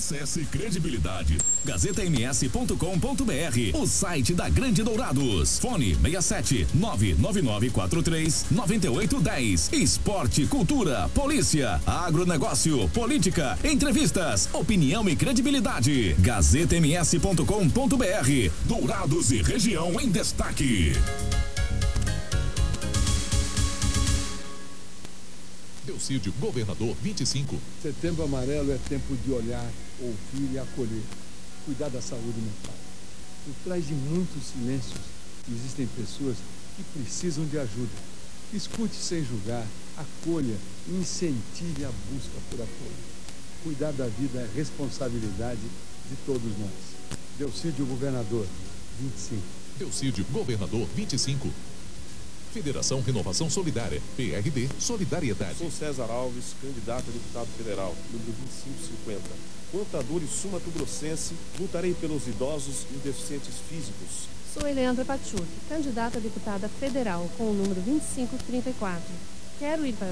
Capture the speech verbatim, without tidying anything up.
Acesse credibilidade. gazeta m s ponto com ponto b r, o site da Grande Dourados. Fone seis sete nove nove nove quatro três nove oito um zero. Esporte, cultura, polícia, agronegócio, política, entrevistas, opinião e credibilidade. gazeta m s ponto com ponto b r. Dourados e região em destaque. Delcídio, governador vinte e cinco. Setembro Amarelo é tempo de olhar, ouvir e acolher. Cuidar da saúde mental. Por trás de muitos silêncios, existem pessoas que precisam de ajuda. Escute sem julgar, acolha e incentive a busca por apoio. Cuidar da vida é responsabilidade de todos nós. Delcídio, governador vinte e cinco. Delcídio, governador vinte e cinco. Federação Renovação Solidária, P R D Solidariedade. Sou César Alves, candidato a deputado federal, número vinte e cinco cinquenta. Contador e sumatogrossense, lutarei pelos idosos e deficientes físicos. Sou Eleandra Pachuc, candidata a deputada federal com o número vinte e cinco trinta e quatro. Quero ir para